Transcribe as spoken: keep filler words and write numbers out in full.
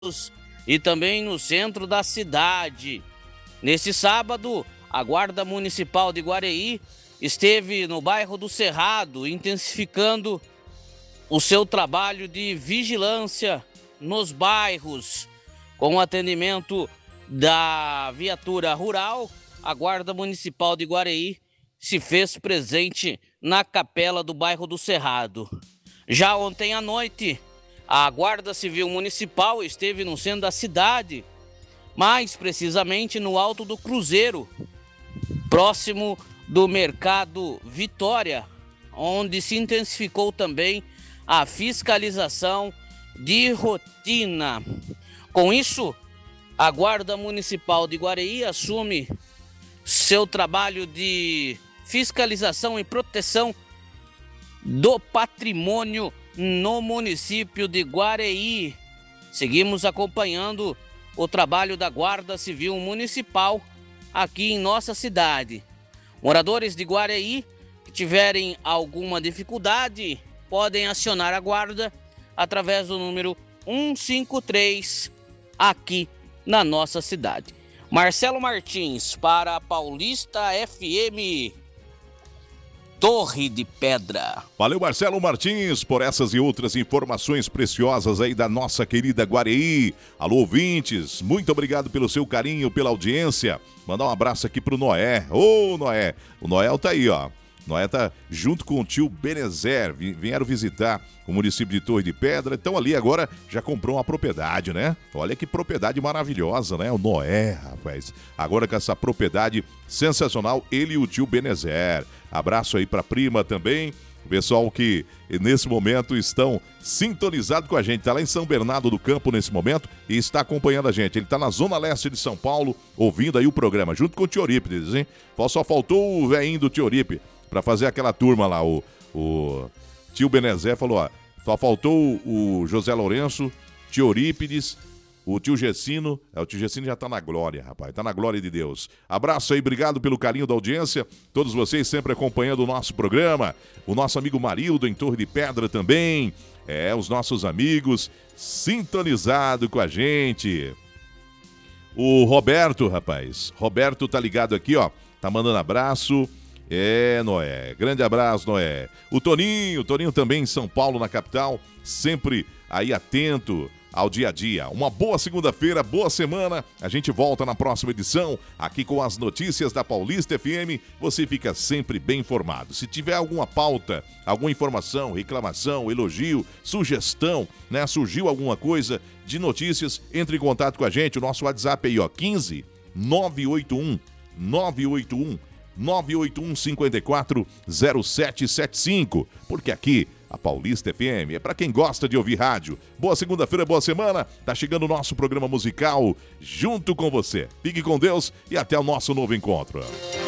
e também no centro da cidade. Neste sábado, a Guarda Municipal de Guareí esteve no bairro do Cerrado, intensificando o seu trabalho de vigilância nos bairros. Com o atendimento da viatura rural, a Guarda Municipal de Guareí se fez presente na capela do bairro do Cerrado. Já ontem à noite, a Guarda Civil Municipal esteve no centro da cidade, mais precisamente no Alto do Cruzeiro, próximo do Mercado Vitória, onde se intensificou também a fiscalização de rotina. Com isso, a Guarda Municipal de Guareí assume seu trabalho de fiscalização e proteção do patrimônio no município de Guareí. Seguimos acompanhando o trabalho da Guarda Civil Municipal aqui em nossa cidade. Moradores de Guareí que tiverem alguma dificuldade podem acionar a guarda através do número um cinco três aqui na nossa cidade. Marcelo Martins para a Paulista F M, Torre de Pedra. Valeu, Marcelo Martins, por essas e outras informações preciosas aí da nossa querida Guareí. Alô, ouvintes, muito obrigado pelo seu carinho, pela audiência. Mandar um abraço aqui pro Noé. Ô, Noé, o Noel tá aí, ó. Noé tá junto com o tio Benezer, vieram visitar o município de Torre de Pedra, então ali agora já comprou uma propriedade, né? Olha que propriedade maravilhosa, né? O Noé, rapaz. Agora com essa propriedade sensacional, ele e o tio Benezer. Abraço aí pra prima também, o pessoal que nesse momento estão sintonizados com a gente, tá lá em São Bernardo do Campo nesse momento e está acompanhando a gente. Ele tá na zona leste de São Paulo, ouvindo aí o programa, junto com o tio Eurípides, hein? Só faltou o velhinho do tio Eurípides para fazer aquela turma lá, o, o tio Benezer falou, ó, só faltou o José Lourenço, tio Eurípides, o tio Gessino, é, o tio Gessino já tá na glória, rapaz, tá na glória de Deus. Abraço aí, obrigado pelo carinho da audiência, todos vocês sempre acompanhando o nosso programa, o nosso amigo Marildo em Torre de Pedra também, é, os nossos amigos sintonizados com a gente. O Roberto, rapaz, Roberto tá ligado aqui, ó, tá mandando abraço. É, Noé. Grande abraço, Noé. O Toninho, o Toninho também em São Paulo, na capital, sempre aí atento ao dia a dia. Uma boa segunda-feira, boa semana. A gente volta na próxima edição, aqui com as notícias da Paulista F M. Você fica sempre bem informado. Se tiver alguma pauta, alguma informação, reclamação, elogio, sugestão, né? Surgiu alguma coisa de notícias, entre em contato com a gente. O nosso WhatsApp aí, ó, quinze nove oito um nove oito um nove oito um cinco quatro zero sete sete cinco, porque aqui a Paulista F M é para quem gosta de ouvir rádio. Boa segunda-feira, boa semana. Tá chegando o nosso programa musical junto com você. Fique com Deus e até o nosso novo encontro.